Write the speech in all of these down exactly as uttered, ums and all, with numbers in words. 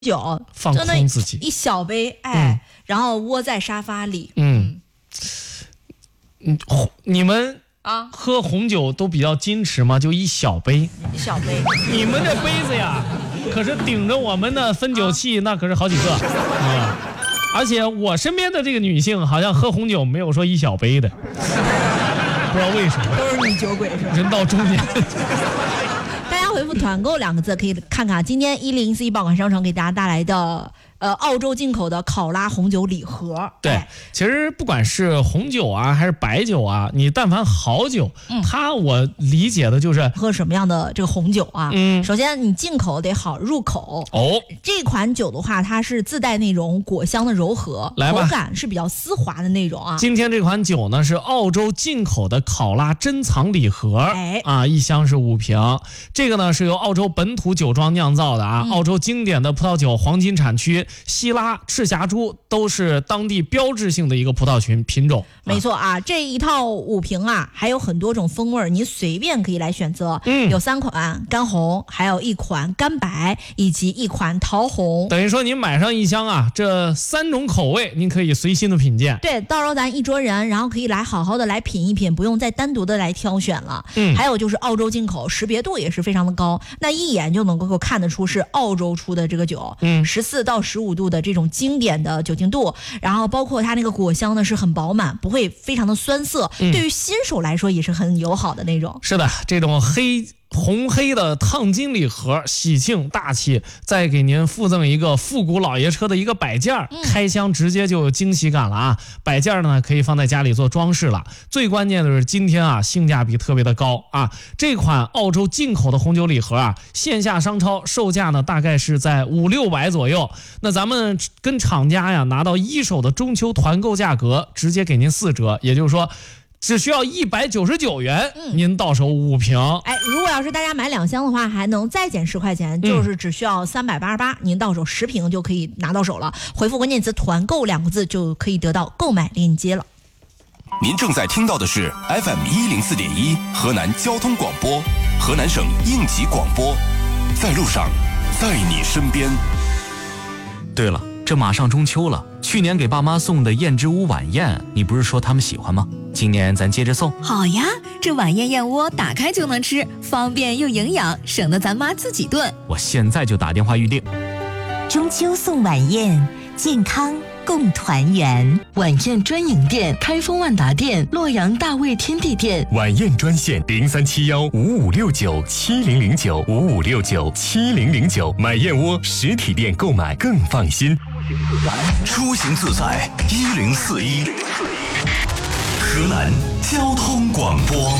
酒， 放空自己， 一小杯，哎、嗯，然后窝在沙发里。 嗯嗯，你们啊喝红酒都比较矜持吗？就一小杯， 一小杯。 你们这杯子呀，可是顶着我们的分酒器，啊、那可是好几个啊！而且我身边的这个女性，好像喝红酒没有说一小杯的，不知道为什么。 都是你酒鬼是吧？ 人到中年。 大家回复团购两个字，可以看看今天一零四一爆款商城给大家带来的呃澳洲进口的考拉红酒礼盒。 对、哎，其实不管是红酒啊还是白酒啊，你但凡好酒，嗯，它我理解的就是喝什么样的这个红酒啊。嗯，首先你进口得好入口哦。 这款酒的话，它是自带那种果香的柔和， 来吧， 口感是比较丝滑的那种啊。 今天这款酒呢是澳洲进口的考拉珍藏礼盒， 哎啊，一箱是五瓶。这个呢是由澳洲本土酒庄酿造的啊，嗯、澳洲经典的葡萄酒黄金产区希拉、赤霞珠都是当地标志性的一个葡萄群品种。 没错啊，这一套五瓶啊，还有很多种风味，你随便可以来选择。 嗯， 有三款干红，还有一款干白，以及一款桃红。 等于说你买上一箱啊，这三种口味您可以随心的品鉴。 对，到时候咱一桌人，然后可以来好好的来品一品，不用再单独的来挑选了。 嗯， 还有就是澳洲进口，识别度也是非常的高，那一眼就能够看得出是澳洲出的这个酒。 嗯， 十四到十五度的这种经典的酒精度，然后包括它那个果香呢是很饱满，不会非常的酸涩，嗯、对于新手来说也是很友好的那种。 是的，这种黑红黑的烫金礼盒，喜庆大气，再给您附赠一个复古老爷车的一个摆件、嗯、开箱直接就有惊喜感了啊！摆件呢可以放在家里做装饰了。最关键的是今天啊性价比特别的高啊！这款澳洲进口的红酒礼盒啊，线下商超售价呢大概是在五六百左右。那咱们跟厂家呀拿到一手的中秋团购价格，直接给您四折，也就是说。只需要一百九十九元，嗯，您到手五瓶。 哎，如果要是大家买两箱的话，还能再减十块钱，嗯、就是只需要三百八十八，您到手十瓶就可以拿到手了。回复关键词“团购”两个字就可以得到购买链接了。 您正在听到的是 F M 一零四点一河南交通广播，河南省应急广播，在路上，在你身边。 对了。这马上中秋了，去年给爸妈送的燕之屋晚宴，你不是说他们喜欢吗？今年咱接着送。 好呀，这晚宴燕窝打开就能吃，方便又营养，省得咱妈自己炖。 我现在就打电话预定。 中秋送晚宴，健康共团圆。 晚宴专营店：开封万达店、洛阳大卫天地店。 晚宴专线：零三七幺五五六九七零零九五五六九七零零九。买燕窝实体店购买更放心。 出行自在一零四一，河南交通广播。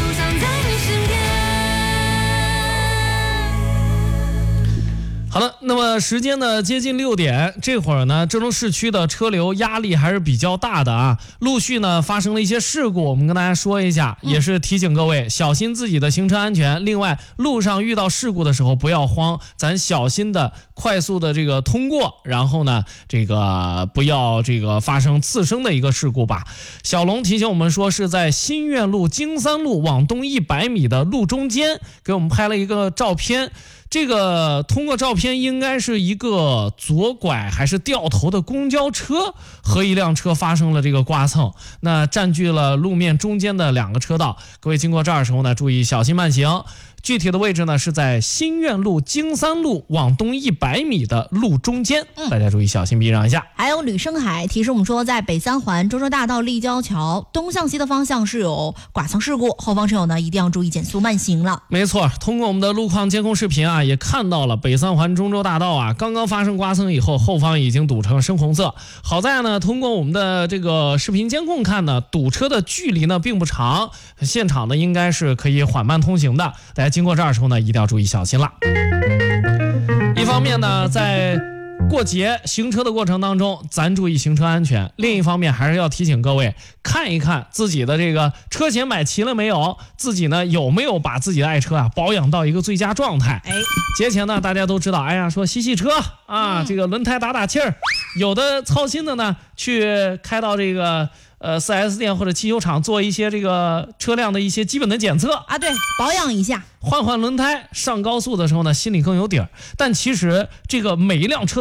好的，那么时间呢接近六点，这会儿呢郑州市区的车流压力还是比较大的啊，陆续呢发生了一些事故，我们跟大家说一下，也是提醒各位小心自己的行车安全。另外，路上遇到事故的时候不要慌，咱小心的快速的这个通过，然后呢这个不要这个发生次生的一个事故吧。小龙提醒我们说是在新苑路京三路往东一百米的路中间，给我们拍了一个照片。这个通过照片应该是一个左拐还是掉头的公交车和一辆车发生了这个刮蹭，那占据了路面中间的两个车道。各位经过这儿的时候呢，注意小心慢行。具体的位置呢是在新苑路京三路往东一百米的路中间，嗯，大家注意小心避让一下。 还有吕胜海提示我们说，在北三环中州大道立交桥东向西的方向是有剐蹭事故，后方车友呢一定要注意减速慢行了。 没错，通过我们的路况监控视频啊，也看到了北三环中州大道啊，刚刚发生刮蹭以后，后方已经堵成深红色。好在呢，通过我们的这个视频监控看呢，堵车的距离呢并不长，现场呢应该是可以缓慢通行的。大家经过这儿的时候呢，一定要注意小心了。一方面呢，在过节行车的过程当中，咱注意行车安全；另一方面，还是要提醒各位看一看自己的这个车险买齐了没有，自己呢有没有把自己的爱车啊保养到一个最佳状态。 哎， 节前呢，大家都知道，哎呀，说洗洗车啊，这个轮胎打打气儿，有的操心的呢，去开到这个。 呃 四 S 店或者汽修厂做一些这个车辆的一些基本的检测啊，对，保养一下， 换换轮胎，上高速的时候呢，心里更有底儿。但其实这个每一辆车